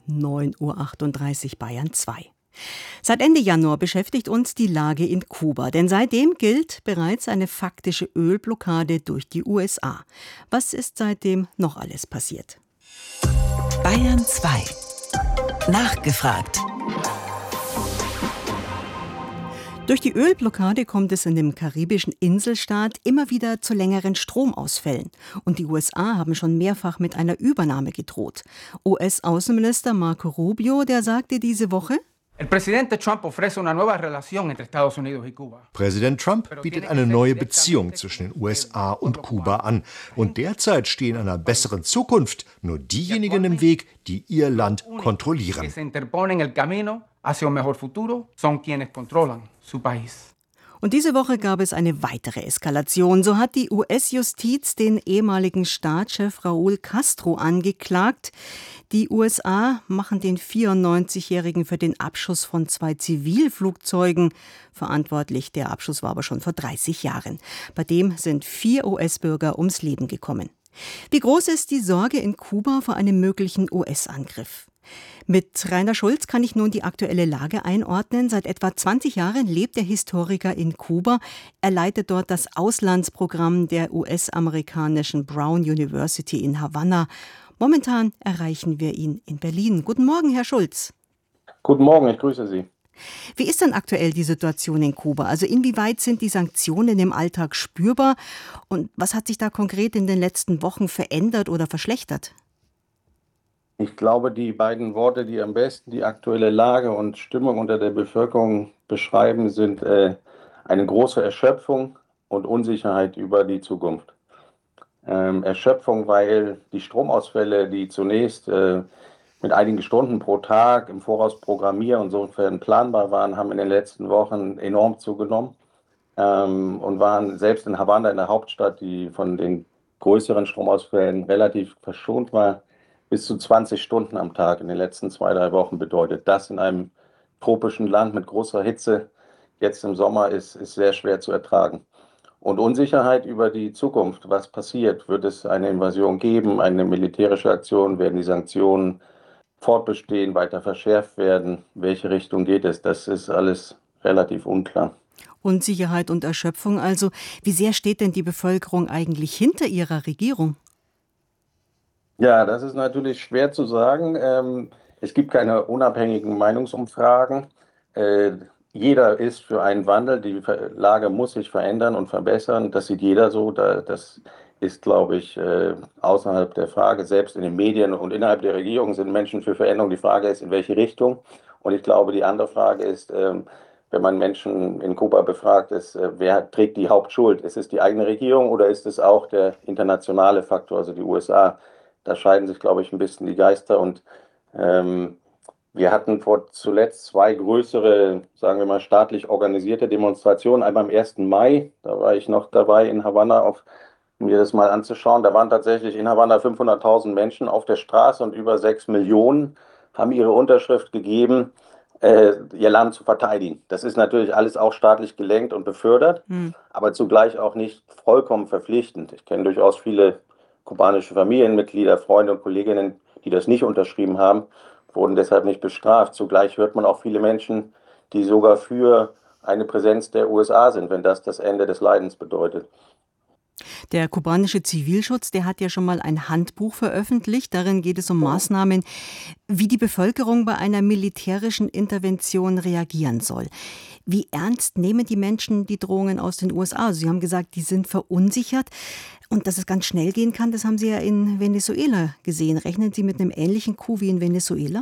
9:38 Uhr Bayern 2. Seit Ende Januar beschäftigt uns die Lage in Kuba, denn seitdem gilt bereits eine faktische Ölblockade durch die USA. Was ist seitdem noch alles passiert? Bayern 2. Nachgefragt. Durch die Ölblockade kommt es in dem karibischen Inselstaat immer wieder zu längeren Stromausfällen. Und die USA haben schon mehrfach mit einer Übernahme gedroht. US-Außenminister Marco Rubio, der sagte diese Woche: Präsident Trump bietet eine neue Beziehung zwischen den USA und Kuba an. Und derzeit stehen einer besseren Zukunft nur diejenigen im Weg, die ihr Land kontrollieren. Und diese Woche gab es eine weitere Eskalation. So hat die US-Justiz den ehemaligen Staatschef Raúl Castro angeklagt. Die USA machen den 94-Jährigen für den Abschuss von 2 Zivilflugzeugen verantwortlich. Der Abschuss war aber schon vor 30 Jahren. Bei dem sind 4 US-Bürger ums Leben gekommen. Wie groß ist die Sorge in Kuba vor einem möglichen US-Angriff? Mit Rainer Schulz kann ich nun die aktuelle Lage einordnen. Seit etwa 20 Jahren lebt der Historiker in Kuba. Er leitet dort das Auslandsprogramm der US-amerikanischen Brown University in Havanna. Momentan erreichen wir ihn in Berlin. Guten Morgen, Herr Schulz. Guten Morgen, ich grüße Sie. Wie ist denn aktuell die Situation in Kuba? Also inwieweit sind die Sanktionen im Alltag spürbar? Und was hat sich da konkret in den letzten Wochen verändert oder verschlechtert? Ich glaube, die beiden Worte, die am besten die aktuelle Lage und Stimmung unter der Bevölkerung beschreiben, sind eine große Erschöpfung und Unsicherheit über die Zukunft. Erschöpfung, weil die Stromausfälle, die zunächst mit einigen Stunden pro Tag im Voraus programmiert und insofern planbar waren, haben in den letzten Wochen enorm zugenommen und waren selbst in Havanna, in der Hauptstadt, die von den größeren Stromausfällen relativ verschont war, bis zu 20 Stunden am Tag in den letzten 2-3 Wochen bedeutet. Das in einem tropischen Land mit großer Hitze jetzt im Sommer ist sehr schwer zu ertragen. Und Unsicherheit über die Zukunft. Was passiert? Wird es eine Invasion geben, eine militärische Aktion? Werden die Sanktionen fortbestehen, weiter verschärft werden? Welche Richtung geht es? Das ist alles relativ unklar. Unsicherheit und Erschöpfung also. Wie sehr steht denn die Bevölkerung eigentlich hinter ihrer Regierung? Ja, das ist natürlich schwer zu sagen. Es gibt keine unabhängigen Meinungsumfragen. Jeder ist für einen Wandel. Die Lage muss sich verändern und verbessern. Das sieht jeder so. Das ist, glaube ich, außerhalb der Frage. Selbst in den Medien und innerhalb der Regierung sind Menschen für Veränderung. Die Frage ist, in welche Richtung. Und ich glaube, die andere Frage ist, wenn man Menschen in Kuba befragt, wer trägt die Hauptschuld? Ist es die eigene Regierung oder ist es auch der internationale Faktor, also die USA? Da scheiden sich, glaube ich, ein bisschen die Geister. Und wir hatten zuletzt 2 größere, sagen wir mal, staatlich organisierte Demonstrationen. Einmal am 1. Mai, da war ich noch dabei in Havanna, um mir das mal anzuschauen. Da waren tatsächlich in Havanna 500.000 Menschen auf der Straße und über 6 Millionen haben ihre Unterschrift gegeben, ihr Land zu verteidigen. Das ist natürlich alles auch staatlich gelenkt und befördert, aber zugleich auch nicht vollkommen verpflichtend. Ich kenne durchaus viele kubanische Familienmitglieder, Freunde und Kolleginnen, die das nicht unterschrieben haben, wurden deshalb nicht bestraft. Zugleich hört man auch viele Menschen, die sogar für eine Präsenz der USA sind, wenn das Ende des Leidens bedeutet. Der kubanische Zivilschutz, der hat ja schon mal ein Handbuch veröffentlicht. Darin geht es um Maßnahmen, wie die Bevölkerung bei einer militärischen Intervention reagieren soll. Wie ernst nehmen die Menschen die Drohungen aus den USA? Also Sie haben gesagt, die sind verunsichert. Und dass es ganz schnell gehen kann, das haben Sie ja in Venezuela gesehen. Rechnen Sie mit einem ähnlichen Coup wie in Venezuela?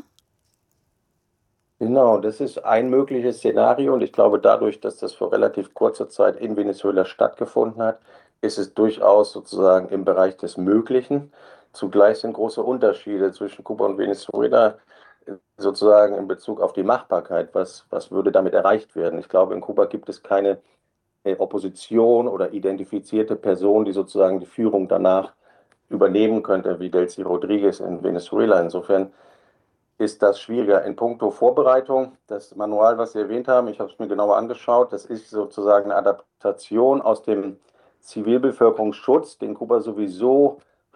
Genau, das ist ein mögliches Szenario. Und ich glaube, dadurch, dass das vor relativ kurzer Zeit in Venezuela stattgefunden hat, ist es durchaus sozusagen im Bereich des Möglichen. Zugleich sind große Unterschiede zwischen Kuba und Venezuela sozusagen in Bezug auf die Machbarkeit. Was würde damit erreicht werden? Ich glaube, in Kuba gibt es keine Opposition oder identifizierte Person, die sozusagen die Führung danach übernehmen könnte, wie Delcy Rodriguez in Venezuela. Insofern ist das schwieriger. In puncto Vorbereitung, das Manual, was Sie erwähnt haben, ich habe es mir genauer angeschaut, das ist sozusagen eine Adaptation aus dem Zivilbevölkerungsschutz, den Kuba sowieso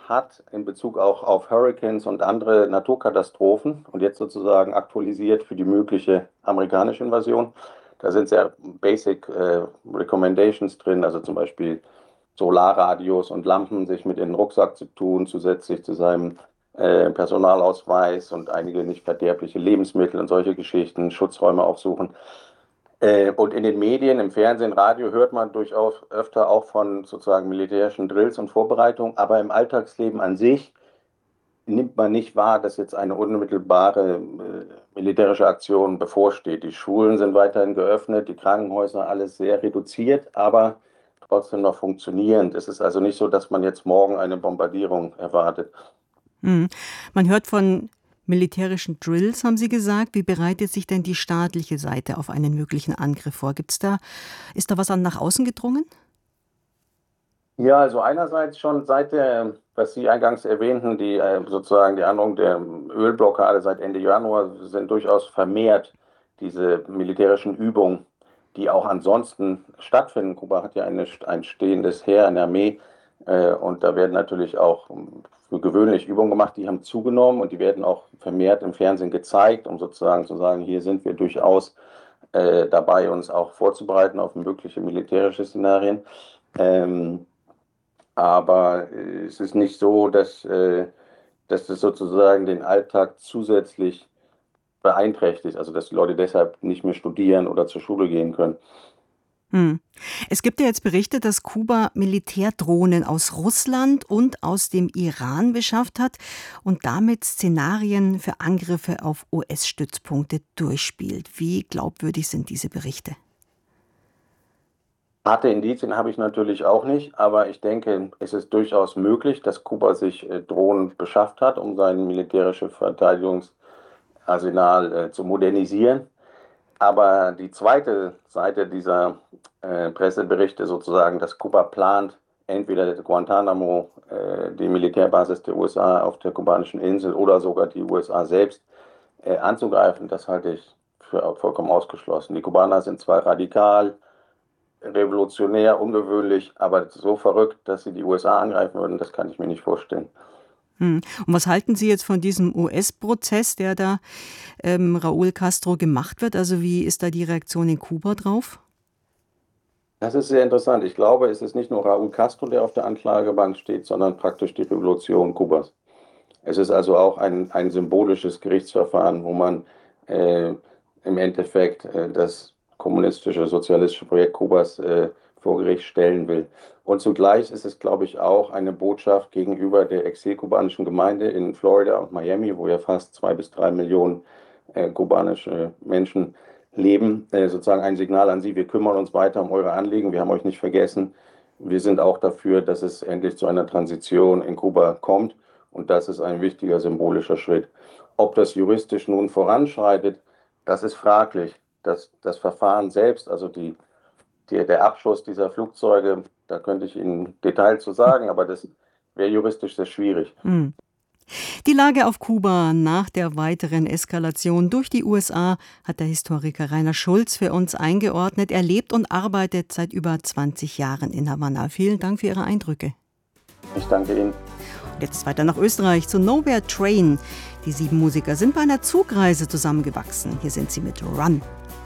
hat in Bezug auch auf Hurricanes und andere Naturkatastrophen und jetzt sozusagen aktualisiert für die mögliche amerikanische Invasion. Da sind sehr basic Recommendations drin, also zum Beispiel Solarradios und Lampen sich mit in den Rucksack zu tun, zusätzlich zu seinem Personalausweis und einige nicht verderbliche Lebensmittel und solche Geschichten, Schutzräume aufsuchen. Und in den Medien, im Fernsehen, Radio hört man durchaus öfter auch von sozusagen militärischen Drills und Vorbereitungen, aber im Alltagsleben an sich nimmt man nicht wahr, dass jetzt eine unmittelbare militärische Aktion bevorsteht. Die Schulen sind weiterhin geöffnet, die Krankenhäuser, alles sehr reduziert, aber trotzdem noch funktionierend. Es ist also nicht so, dass man jetzt morgen eine Bombardierung erwartet. Man hört von militärischen Drills, haben Sie gesagt. Wie bereitet sich denn die staatliche Seite auf einen möglichen Angriff vor? Ist da was nach außen gedrungen? Ja, also einerseits schon seit der, was Sie eingangs erwähnten, sozusagen die Androhung der Ölblockade seit Ende Januar sind durchaus vermehrt diese militärischen Übungen, die auch ansonsten stattfinden. Kuba hat ja ein stehendes Heer, eine Armee, und da werden natürlich auch für gewöhnlich Übungen gemacht, die haben zugenommen und die werden auch vermehrt im Fernsehen gezeigt, um sozusagen zu sagen, hier sind wir durchaus dabei, uns auch vorzubereiten auf mögliche militärische Szenarien. Aber es ist nicht so, dass das sozusagen den Alltag zusätzlich beeinträchtigt, also dass die Leute deshalb nicht mehr studieren oder zur Schule gehen können. Es gibt ja jetzt Berichte, dass Kuba Militärdrohnen aus Russland und aus dem Iran beschafft hat und damit Szenarien für Angriffe auf US-Stützpunkte durchspielt. Wie glaubwürdig sind diese Berichte? Harte Indizien habe ich natürlich auch nicht, aber ich denke, es ist durchaus möglich, dass Kuba sich Drohnen beschafft hat, um sein militärisches Verteidigungsarsenal zu modernisieren. Aber die zweite Seite dieser Presseberichte sozusagen, dass Kuba plant, entweder Guantánamo, die Militärbasis der USA auf der kubanischen Insel oder sogar die USA selbst anzugreifen, das halte ich für vollkommen ausgeschlossen. Die Kubaner sind zwar radikal, revolutionär, ungewöhnlich, aber so verrückt, dass sie die USA angreifen würden, das kann ich mir nicht vorstellen. Und was halten Sie jetzt von diesem US-Prozess, der da Raúl Castro gemacht wird? Also wie ist da die Reaktion in Kuba drauf? Das ist sehr interessant. Ich glaube, es ist nicht nur Raúl Castro, der auf der Anklagebank steht, sondern praktisch die Revolution Kubas. Es ist also auch ein symbolisches Gerichtsverfahren, wo man im Endeffekt das kommunistische, sozialistische Projekt Kubas vor Gericht stellen will. Und zugleich ist es, glaube ich, auch eine Botschaft gegenüber der exilkubanischen Gemeinde in Florida und Miami, wo ja fast 2 bis 3 Millionen kubanische Menschen leben, sozusagen ein Signal an sie, wir kümmern uns weiter um eure Anliegen, wir haben euch nicht vergessen. Wir sind auch dafür, dass es endlich zu einer Transition in Kuba kommt und das ist ein wichtiger symbolischer Schritt. Ob das juristisch nun voranschreitet, das ist fraglich. Das Verfahren selbst, also der Abschuss dieser Flugzeuge, da könnte ich Ihnen Details zu sagen, aber das wäre juristisch sehr schwierig. Die Lage auf Kuba nach der weiteren Eskalation durch die USA hat der Historiker Rainer Schulz für uns eingeordnet. Er lebt und arbeitet seit über 20 Jahren in Havanna. Vielen Dank für Ihre Eindrücke. Ich danke Ihnen. Jetzt weiter nach Österreich zu Nowhere Train. Die 7 Musiker sind bei einer Zugreise zusammengewachsen. Hier sind sie mit Run.